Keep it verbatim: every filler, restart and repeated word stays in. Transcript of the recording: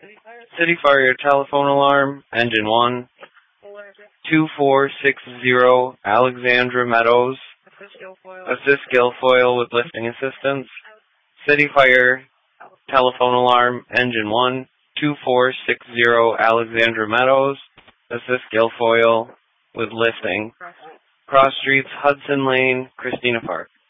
City Fire telephone alarm, engine one. two four six zero Alexandra Meadows. Assist Guilfoyle with lifting assistance. City Fire telephone alarm, engine one. two four six zero Alexandra Meadows. Assist Guilfoyle with lifting. Cross streets, Hudson Lane, Christina Park.